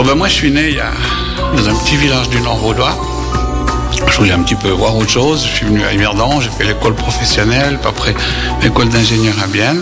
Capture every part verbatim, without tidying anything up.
ben moi, je suis né il y a, dans un petit village du Nord-Vaudois. Je voulais un petit peu voir autre chose. Je suis venu à Yverdon, j'ai fait l'école professionnelle, puis après l'école d'ingénieur à Bienne.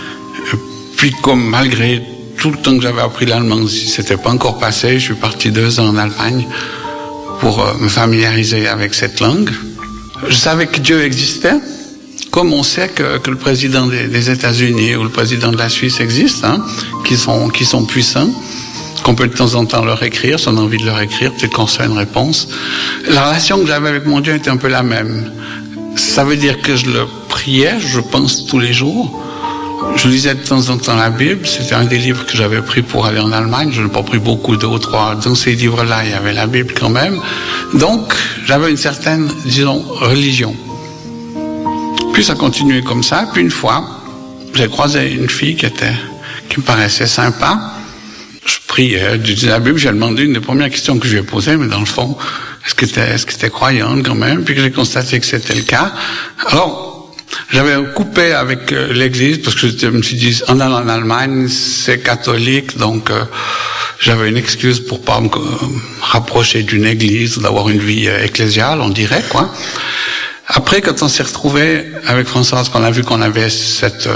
Puis comme malgré tout le temps que j'avais appris l'allemand, si c'était pas encore passé, je suis parti deux ans en Allemagne pour euh, me familiariser avec cette langue. Je savais que Dieu existait, comme on sait que, que le président des, des États-Unis ou le président de la Suisse existe, hein, qui sont, qui sont puissants, qu'on peut de temps en temps leur écrire, si on a envie de leur écrire, peut-être qu'on reçoit une réponse. La relation que j'avais avec mon Dieu était un peu la même. Ça veut dire que je le priais, je pense, tous les jours. Je lisais de temps en temps la Bible, c'était un des livres que j'avais pris pour aller en Allemagne, je n'ai pas pris beaucoup, deux ou trois. Dans ces livres-là, il y avait la Bible quand même. Donc, j'avais une certaine, disons, religion. Puis ça continuait comme ça, puis une fois, j'ai croisé une fille qui était, qui me paraissait sympa. Je priais, je disais la Bible, j'ai demandé une des premières questions que je lui ai posées, mais dans le fond, est-ce que t'es, est-ce que t'es croyante quand même? Puis que j'ai constaté que c'était le cas. Alors, j'avais coupé avec euh, l'église, parce que je me suis dit, en allant en Allemagne, c'est catholique, donc euh, j'avais une excuse pour pas me euh, rapprocher d'une église, d'avoir une vie euh, ecclésiale, on dirait, quoi. Après, quand on s'est retrouvés avec Françoise, qu'on a vu qu'on avait cette... Euh,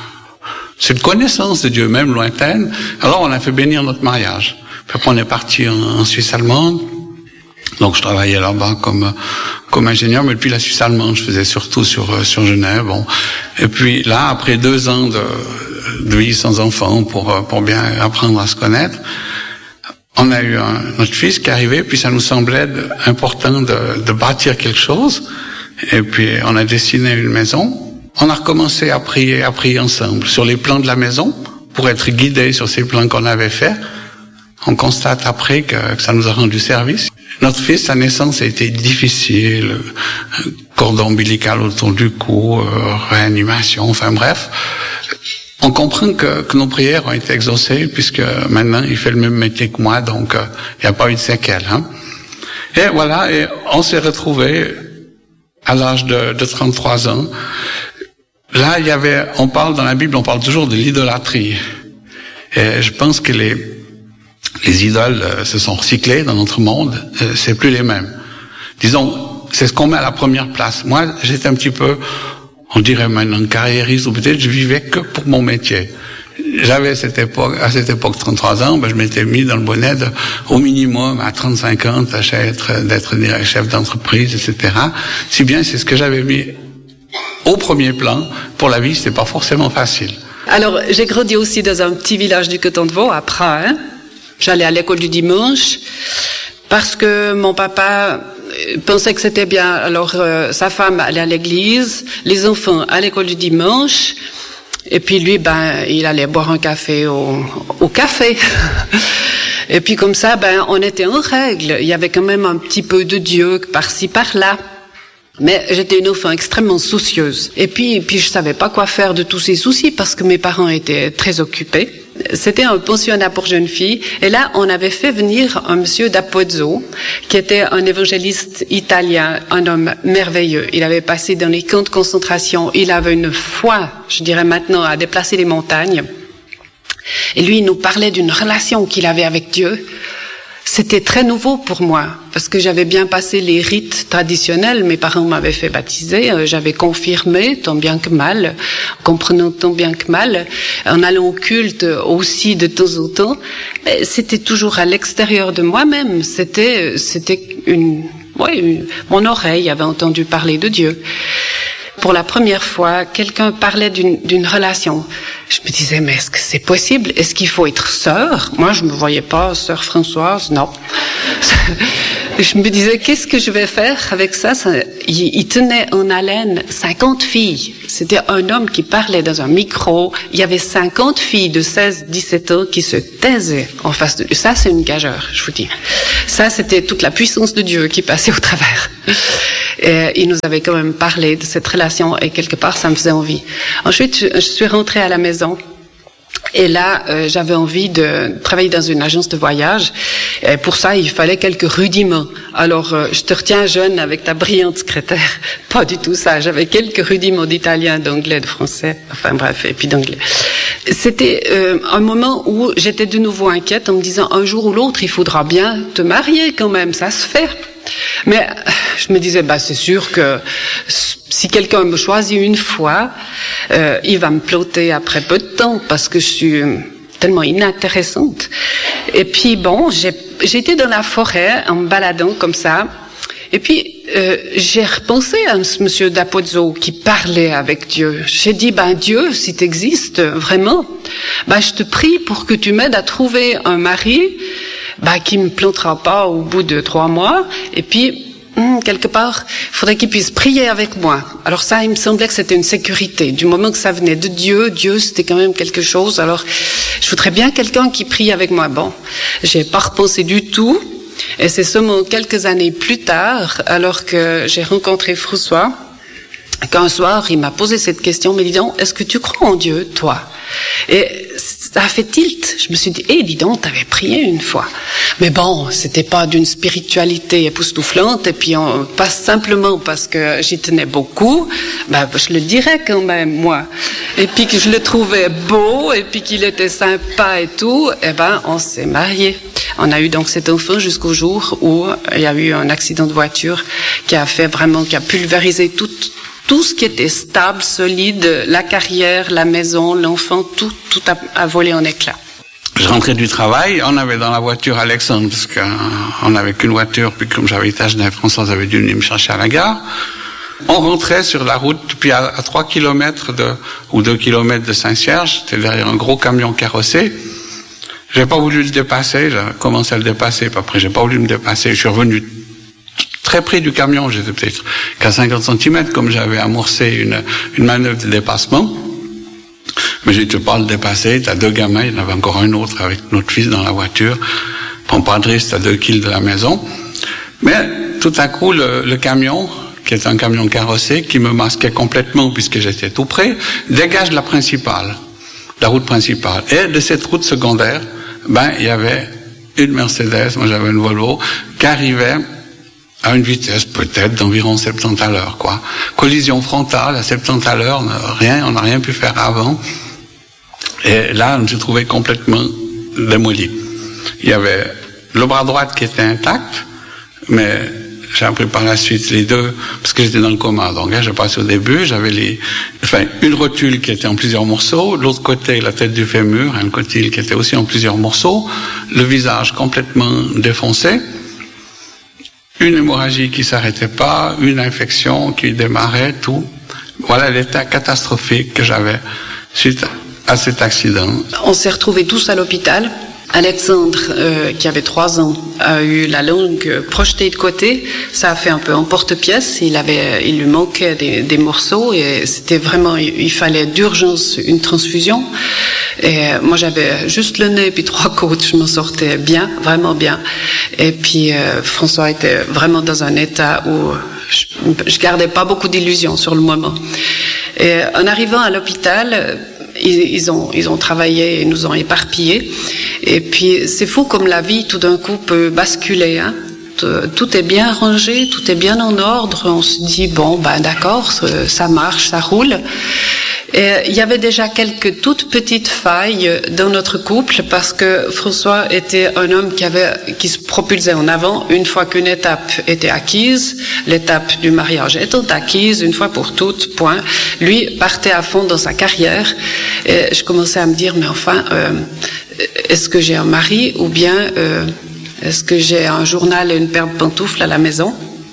cette connaissance de Dieu, même lointaine, alors on a fait bénir notre mariage. Puis après on est parti en, en Suisse allemande, donc je travaillais là-bas comme comme ingénieur, mais depuis la Suisse allemande, je faisais surtout sur sur Genève. Bon, et puis là, après deux ans de, de vie sans enfants, pour pour bien apprendre à se connaître, on a eu un, notre fils qui est arrivé, puis ça nous semblait de, important de, de bâtir quelque chose, et puis on a dessiné une maison. On a recommencé à prier, à prier ensemble sur les plans de la maison, pour être guidés sur ces plans qu'on avait faits. On constate après que, que ça nous a rendu service. Notre fils, sa naissance a été difficile, cordon ombilical autour du cou, euh, réanimation, enfin bref. On comprend que, que nos prières ont été exaucées, puisque maintenant il fait le même métier que moi, donc il euh, n'y a pas eu de séquelles. Hein. Et voilà, et on s'est retrouvés à l'âge de, de trente-trois ans. Là, il y avait, on parle dans la Bible, on parle toujours de l'idolâtrie. Et je pense que les, les idoles euh, se sont recyclées dans notre monde, euh, c'est plus les mêmes. Disons, c'est ce qu'on met à la première place. Moi, j'étais un petit peu, on dirait maintenant carriériste, ou peut-être je vivais que pour mon métier. J'avais cette époque, à cette époque, trente-trois ans, ben, je m'étais mis dans le bonnet de, au minimum, à trente-cinq ans, tâcher d'être, d'être chef d'entreprise, et cetera. Si bien, c'est ce que j'avais mis au premier plan. Pour la vie, c'était pas forcément facile. Alors, j'ai grandi aussi dans un petit village du canton de Vaud, à Pras. Hein. J'allais à l'école du dimanche parce que mon papa pensait que c'était bien. Alors, euh, sa femme allait à l'église, les enfants à l'école du dimanche, et puis lui, ben, il allait boire un café au, au café. Et puis comme ça, ben, on était en règle. Il y avait quand même un petit peu de Dieu par-ci, par-là. Mais j'étais une enfant extrêmement soucieuse. Et puis, puis je savais pas quoi faire de tous ces soucis parce que mes parents étaient très occupés. C'était un pensionnat pour jeunes filles. Et là, on avait fait venir un monsieur d'Apozzo, qui était un évangéliste italien, un homme merveilleux. Il avait passé dans les camps de concentration. Il avait une foi, je dirais maintenant, à déplacer les montagnes. Et lui, il nous parlait d'une relation qu'il avait avec Dieu. C'était très nouveau pour moi, parce que j'avais bien passé les rites traditionnels. Mes parents m'avaient fait baptiser, euh, j'avais confirmé, tant bien que mal, comprenant tant bien que mal, en allant au culte aussi de temps en temps. Mais c'était toujours à l'extérieur de moi-même. C'était, c'était une, ouais, une, mon oreille avait entendu parler de Dieu. Pour la première fois, quelqu'un parlait d'une, d'une relation. Je me disais, mais est-ce que c'est possible? Est-ce qu'il faut être sœur? Moi, je me voyais pas sœur Françoise, non. Je me disais, qu'est-ce que je vais faire avec ça? ça il, il tenait en haleine cinquante filles. C'était un homme qui parlait dans un micro. Il y avait cinquante filles de seize, dix-sept ans qui se taisaient en face de lui. Ça, c'est une gageure, je vous dis. Ça, c'était toute la puissance de Dieu qui passait au travers. Et il nous avait quand même parlé de cette relation et quelque part, ça me faisait envie. Ensuite, je, je suis rentrée à la maison. Et là, euh, j'avais envie de travailler dans une agence de voyage. Et pour ça, il fallait quelques rudiments. Alors, euh, je te retiens jeune avec ta brillante secrétaire. Pas du tout ça. J'avais quelques rudiments d'italien, d'anglais, de français. Enfin bref, et puis d'anglais. c'était euh, un moment où j'étais de nouveau inquiète en me disant un jour ou l'autre il faudra bien te marier quand même, ça se fait. Mais je me disais bah c'est sûr que si quelqu'un me choisit une fois, euh, il va me ploter après peu de temps parce que je suis tellement inintéressante. Et puis bon, j'ai, j'étais dans la forêt en me baladant comme ça. Et puis, euh, j'ai repensé à ce monsieur d'Apozzo qui parlait avec Dieu. J'ai dit, ben Dieu, si tu existes vraiment, ben je te prie pour que tu m'aides à trouver un mari ben, qui me plantera pas au bout de trois mois. Et puis, hum, quelque part, il faudrait qu'il puisse prier avec moi. Alors ça, il me semblait que c'était une sécurité. Du moment que ça venait de Dieu, Dieu, c'était quand même quelque chose. Alors, je voudrais bien quelqu'un qui prie avec moi. Bon, j'ai pas repensé du tout. Et c'est seulement quelques années plus tard, alors que j'ai rencontré François, qu'un soir, il m'a posé cette question, mais dis donc, est-ce que tu crois en Dieu, toi? Et ça a fait tilt. Je me suis dit, eh, dis donc, t'avais prié une fois. Mais bon, c'était pas d'une spiritualité époustouflante, et puis on passe simplement parce que j'y tenais beaucoup, ben, je le dirais quand même, moi. Et puis que je le trouvais beau, et puis qu'il était sympa et tout, eh ben, on s'est mariés. On a eu donc cet enfant jusqu'au jour où il y a eu un accident de voiture qui a fait vraiment, qui a pulvérisé tout, tout ce qui était stable, solide, la carrière, la maison, l'enfant, tout, tout a, a volé en éclats. Je rentrais du travail, on avait dans la voiture Alexandre, parce qu'on n'avait qu'une voiture, puis comme j'avais été à Genève, Françoise avait dû venir me chercher à la gare. On rentrait sur la route, puis à, à trois kilomètres de, ou deux kilomètres de Saint-Cierge, c'était derrière un gros camion carrossé. J'ai pas voulu le dépasser, j'ai commencé à le dépasser, puis après j'ai pas voulu me dépasser, je suis revenu très près du camion, j'étais peut-être qu'à cinquante centimètres, comme j'avais amorcé une, une manœuvre de dépassement. Mais j'ai dit, tu peux pas le dépasser, t'as deux gamins, il y en avait encore un autre avec notre fils dans la voiture, mon padre, c'était à deux kilomètres de la maison. Mais tout à coup, le, le camion, qui est un camion carrossé, qui me masquait complètement puisque j'étais tout près, dégage de la principale, la route principale. Et de cette route secondaire, ben, il y avait une Mercedes, moi j'avais une Volvo, qui arrivait à une vitesse peut-être d'environ soixante-dix à l'heure, quoi. Collision frontale à soixante-dix à l'heure, rien, on n'a rien pu faire avant. Et là, je me trouvais complètement démoli. Il y avait le bras droit qui était intact, mais j'ai appris par la suite les deux, parce que j'étais dans le coma. Donc, hein, j'ai passé au début, j'avais les, enfin, une rotule qui était en plusieurs morceaux, de l'autre côté, la tête du fémur, un cotyle qui était aussi en plusieurs morceaux, le visage complètement défoncé, une hémorragie qui s'arrêtait pas, une infection qui démarrait, tout. Voilà l'état catastrophique que j'avais suite à cet accident. On s'est retrouvés tous à l'hôpital. Alexandre, euh, qui avait trois ans, a eu la langue projetée de côté. Ça a fait un peu emporte-pièce. Il avait, il lui manquait des, des morceaux et c'était vraiment, il, il fallait d'urgence une transfusion. Et moi, j'avais juste le nez et puis trois côtes. Je m'en sortais bien, vraiment bien. Et puis euh, François était vraiment dans un état où je, je gardais pas beaucoup d'illusions sur le moment. Et en arrivant à l'hôpital, Ils, ils ont, ils ont travaillé et nous ont éparpillés. Et puis, c'est fou comme la vie, tout d'un coup, peut basculer, hein. Tout est bien rangé, tout est bien en ordre. On se dit, bon, ben, d'accord, ça marche, ça roule. Et il y avait déjà quelques toutes petites failles dans notre couple parce que François était un homme qui avait, qui se propulsait en avant une fois qu'une étape était acquise, l'étape du mariage étant acquise une fois pour toutes, point. Lui partait à fond dans sa carrière et je commençais à me dire, mais enfin, euh, est-ce que j'ai un mari ou bien euh, est-ce que j'ai un journal et une paire de pantoufles à la maison?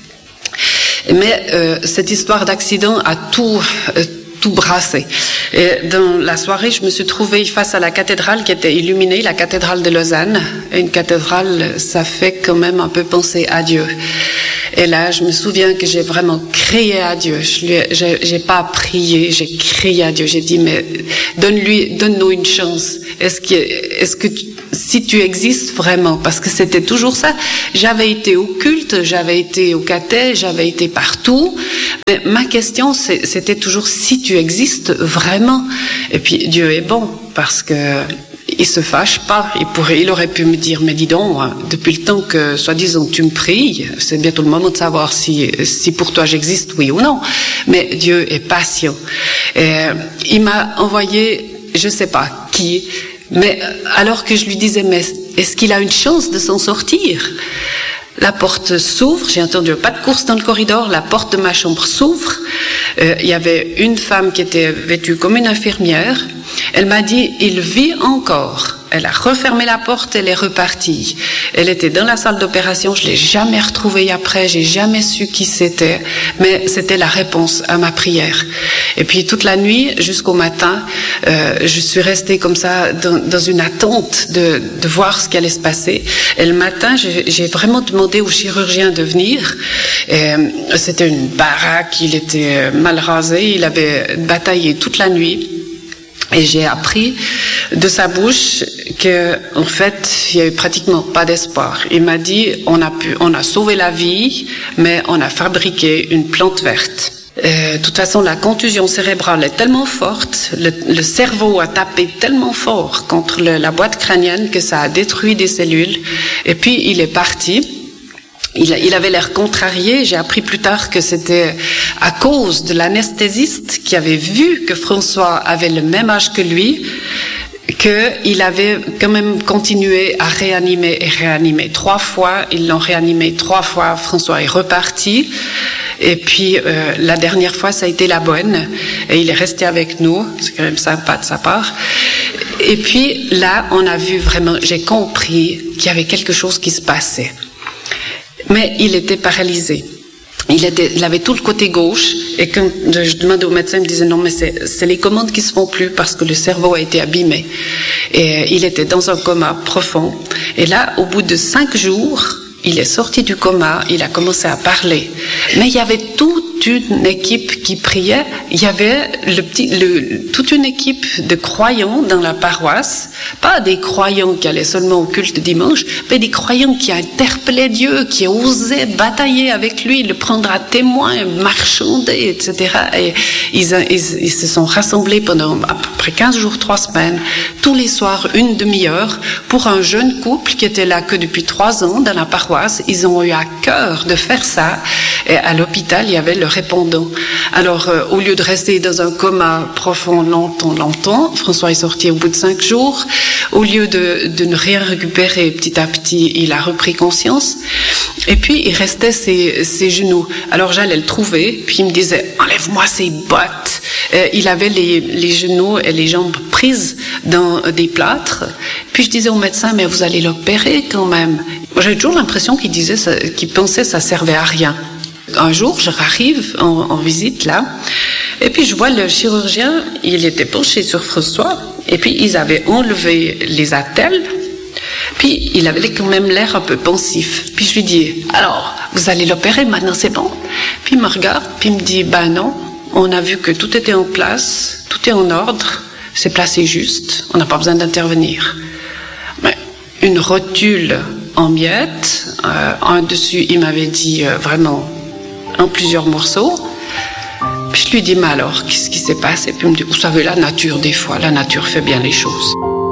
Mais euh, cette histoire d'accident a tout euh, tout brassé. Et dans la soirée, je me suis trouvée face à la cathédrale qui était illuminée, la cathédrale de Lausanne. Et une cathédrale, ça fait quand même un peu penser à Dieu. Et là, je me souviens que j'ai vraiment crié à Dieu. Je lui ai, j'ai, j'ai pas prié, j'ai crié à Dieu. J'ai dit, mais donne-lui, donne-nous une chance. Est-ce que, est-ce que tu, si tu existes vraiment, parce que c'était toujours ça. J'avais été au culte, j'avais été au caté, j'avais été partout. Mais ma question, c'est, c'était toujours si tu existes vraiment. Et puis Dieu est bon, parce que il se fâche pas. Il pourrait, il aurait pu me dire, mais dis donc, depuis le temps que, soi-disant, tu me pries, c'est bientôt le moment de savoir si, si pour toi j'existe, oui ou non. Mais Dieu est patient. Et il m'a envoyé je sais pas qui, mais alors que je lui disais, mais est-ce qu'il a une chance de s'en sortir? La porte s'ouvre, j'ai entendu pas de course dans le corridor, la porte de ma chambre s'ouvre, euh, il y avait une femme qui était vêtue comme une infirmière, elle m'a dit, il vit encore. Elle a refermé la porte, elle est repartie. Elle était dans la salle d'opération, je l'ai jamais retrouvée après, j'ai jamais su qui c'était, mais c'était la réponse à ma prière. Et puis toute la nuit, jusqu'au matin, euh, je suis restée comme ça, dans, dans une attente de, de voir ce qui allait se passer. Et le matin, j'ai, j'ai vraiment demandé au chirurgien de venir. Et, euh, c'était une baraque, il était mal rasé, il avait bataillé toute la nuit. Et j'ai appris de sa bouche que, en fait, il y avait pratiquement pas d'espoir. Il m'a dit, on a pu, on a sauvé la vie, mais on a fabriqué une plante verte. Euh, de toute façon, la contusion cérébrale est tellement forte, le, le cerveau a tapé tellement fort contre le, la boîte crânienne que ça a détruit des cellules. Et puis, il est parti. Il, il avait l'air contrarié. J'ai appris plus tard que c'était à cause de l'anesthésiste qui avait vu que François avait le même âge que lui, qu'il avait quand même continué à réanimer et réanimer. Trois fois, ils l'ont réanimé. Trois fois, François est reparti. Et puis, euh, la dernière fois, ça a été la bonne. Et il est resté avec nous. C'est quand même sympa de sa part. Et puis, là, on a vu vraiment, j'ai compris qu'il y avait quelque chose qui se passait. Mais il était paralysé. Il, était, il avait tout le côté gauche, et quand je demandais au médecin, il me disait non, mais c'est, c'est les commandes qui se font plus parce que le cerveau a été abîmé. Et il était dans un coma profond. Et là, au bout de cinq jours, il est sorti du coma, il a commencé à parler. Mais il y avait toute une équipe qui priait. Il y avait le petit, le, toute une équipe de croyants dans la paroisse. Pas des croyants qui allaient seulement au culte dimanche, mais des croyants qui interpellaient Dieu, qui osaient batailler avec lui, le prendre à témoin, marchander, et cetera. Et ils, ils, ils se sont rassemblés pendant à peu près quinze jours, trois semaines, tous les soirs, une demi-heure, pour un jeune couple qui était là que depuis trois ans dans la paroisse. Ils ont eu à cœur de faire ça. Et à l'hôpital, il y avait le répondant. Alors, euh, au lieu de rester dans un coma profond longtemps, longtemps, François est sorti au bout de cinq jours. Au lieu de, de ne rien récupérer petit à petit, il a repris conscience. Et puis, il restait ses, ses genoux. Alors, j'allais le trouver, puis il me disait, enlève-moi ces bottes. Euh, il avait les, les genoux et les jambes prises dans des plâtres. Puis je disais au médecin, mais vous allez l'opérer quand même. J'avais toujours l'impression qu'il disait, ça, qu'il pensait que ça servait à rien. Un jour, je arrive en, en visite là, et puis je vois le chirurgien, il était penché sur François, et puis ils avaient enlevé les attelles, puis il avait quand même l'air un peu pensif. Puis je lui dis, alors, vous allez l'opérer maintenant, c'est bon? Puis il me regarde, puis il me dit, ben non, on a vu que tout était en place, tout est en ordre, c'est placé juste, on n'a pas besoin d'intervenir. Mais une rotule en miettes, euh, un dessus, il m'avait dit euh, vraiment en plusieurs morceaux. Puis je lui dis, mais alors, qu'est-ce qui s'est passé? Puis il me dit, vous savez, la nature, des fois, la nature fait bien les choses.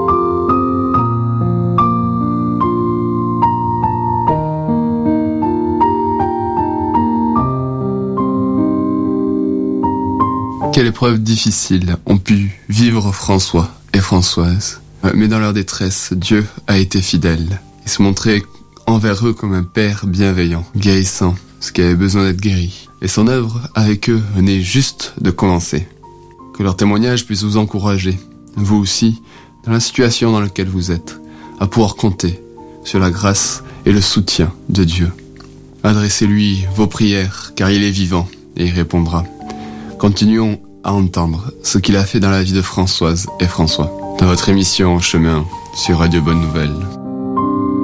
Quelle épreuve difficile ont pu vivre François et Françoise. Mais dans leur détresse, Dieu a été fidèle. Il se montrait envers eux comme un père bienveillant, guérissant ce qui avait besoin d'être guéri. Et son œuvre avec eux venait juste de commencer. Que leur témoignage puisse vous encourager, vous aussi, dans la situation dans laquelle vous êtes, à pouvoir compter sur la grâce et le soutien de Dieu. Adressez-lui vos prières, car il est vivant et il répondra. Continuons à entendre ce qu'il a fait dans la vie de Françoise et François, dans votre émission Chemin sur Radio Bonne Nouvelle.